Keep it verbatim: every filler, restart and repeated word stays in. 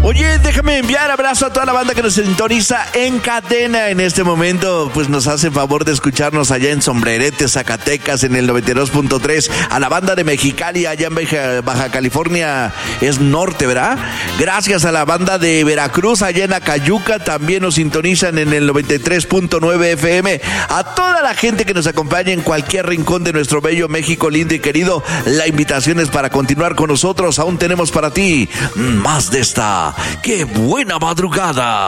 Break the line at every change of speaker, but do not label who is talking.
Oye, déjame enviar abrazo a toda la banda que nos sintoniza en cadena en este momento. Pues nos hace favor de escucharnos allá en Sombrerete, Zacatecas, en el noventa y dos punto tres. A la banda de Mexicali, allá en Baja, Baja California, es norte, ¿verdad? Gracias a la banda de Veracruz, allá en Acayuca, también nos sintonizan en el noventa y tres punto nueve F M. A toda la gente que nos acompaña en cualquier rincón de nuestro bello México lindo y querido, la invitación es para continuar con nosotros. Aún tenemos para ti más de esta. ¡Qué buena madrugada!